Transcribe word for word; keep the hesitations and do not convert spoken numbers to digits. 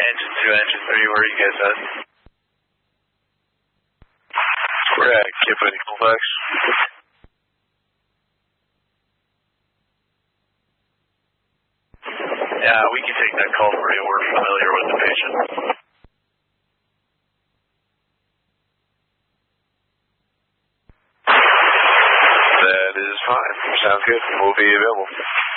Engine two, engine three, where are you guys at? We're at Cape Buddy Colfax. Yeah, we can take that call for you. We're familiar with the patient. That is fine. Sounds good. We'll be available.